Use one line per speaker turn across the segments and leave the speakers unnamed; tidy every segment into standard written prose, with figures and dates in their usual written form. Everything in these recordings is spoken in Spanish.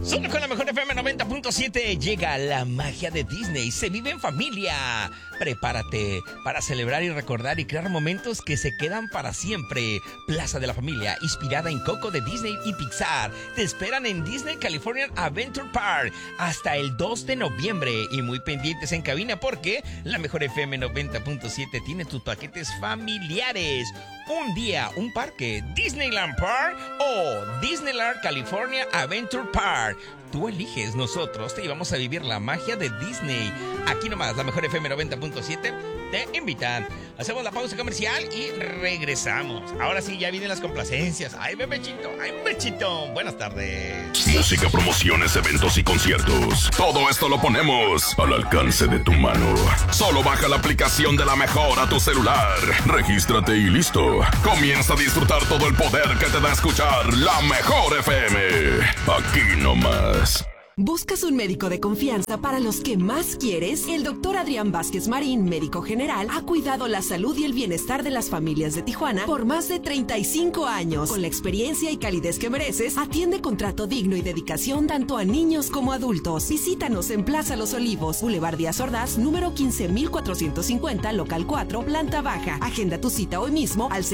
Solo con la mejor FM 90.7 llega la magia de Disney. Se vive en familia. Prepárate para celebrar y recordar y crear momentos que se quedan para siempre. Plaza de la Familia, inspirada en Coco de Disney y Pixar. Te esperan en Disney California Adventure Park hasta el 2 de noviembre. Y muy pendientes en cabina porque la mejor FM 90.7 tiene tus paquetes familiares. Un día, un parque, Disneyland Park o Disneyland California Adventure Park. Tú eliges, nosotros te llevamos a vivir la magia de Disney. Aquí nomás, la mejor FM 90.7 te invitan. Hacemos la pausa comercial y regresamos. Ahora sí, ya vienen las complacencias. ¡Ay, bebechito! ¡Ay, bebechito! Buenas tardes.
Música, promociones, eventos y conciertos. Todo esto lo ponemos al alcance de tu mano. Solo baja la aplicación de La Mejor a tu celular. Regístrate y listo. Comienza a disfrutar todo el poder que te da escuchar La Mejor FM. Aquí nomás.
¿Buscas un médico de confianza para los que más quieres? El doctor Adrián Vázquez Marín, médico general, ha cuidado la salud y el bienestar de las familias de Tijuana por más de 35 años. Con la experiencia y calidez que mereces, atiende con trato digno y dedicación tanto a niños como adultos. Visítanos en Plaza Los Olivos, Boulevard Díaz Ordaz, número 15450, local 4, planta baja. Agenda tu cita hoy mismo al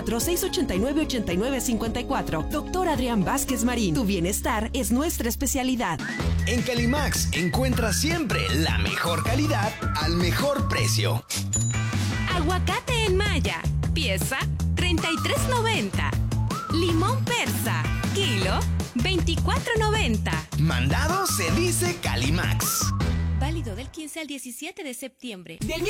664-689-8954. Doctor Adrián Vázquez Marín, tu bienestar es nuestra especialidad.
En Calimax encuentras siempre la mejor calidad al mejor precio.
Aguacate en malla, pieza $33.90. Limón persa, kilo $24.90.
Mandado se dice Calimax.
Válido del 15 al 17 de septiembre.
Del